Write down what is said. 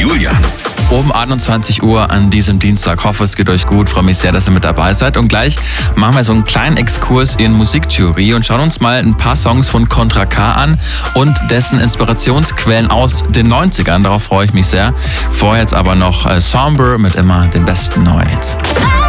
Julian. Um 21 Uhr an diesem Dienstag. Hoffe, es geht euch gut. Freue mich sehr, dass ihr mit dabei seid. Und gleich machen wir so einen kleinen Exkurs in Musiktheorie und schauen uns mal ein paar Songs von Contra K an und dessen Inspirationsquellen aus den 90ern. Darauf freue ich mich sehr. Vorher jetzt aber noch Somber mit immer den besten neuen Hits.